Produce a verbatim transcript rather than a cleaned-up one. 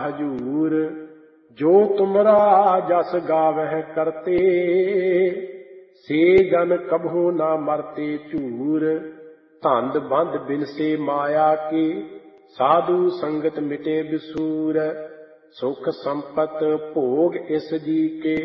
ਹਜੂਰ। ਜੋ ਤੁਮਰਾ ਜਸ ਗਾਵਹਿ ਕਰਤੇ, ਸੇ ਜਨ ਕਬਹੂ ਨਾ ਮਰਤੇ ਝੂਰ। ਧੰਦ ਬੰਦ ਬਿਨਸੇ ਮਾਇਆ ਕੇ, ਸਾਧੂ ਸੰਗਤ ਮਿਟੇ ਬਿਸੂਰ। ਸੁਖ ਸੰਪਤ ਭੋਗ ਇਸ ਜੀ ਕੇ,